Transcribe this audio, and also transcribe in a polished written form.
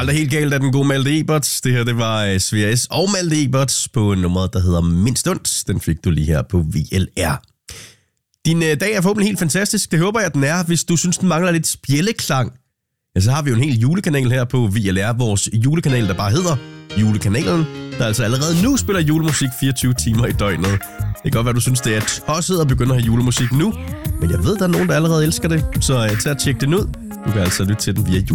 aldrig helt galt af den gode Malte Ebert. Det her, det var Sverres og Malte Ebert på nummeret, der hedder Mindst Ondt. Den fik du lige her på VLR. Din dag er forhåbentlig helt fantastisk. Det håber jeg, den er. Hvis du synes, den mangler lidt spjælleklang, ja, så har vi jo en hel julekanal her på VLR. Vores julekanal, der bare hedder Julekanalen, der altså allerede nu spiller julemusik 24 timer i døgnet. Det kan godt være, du synes, det er tosset at begynde at have julemusik nu, men jeg ved, der er nogen, der allerede elsker det. Så tag og tjek den ud. Du kan altså lytte til den via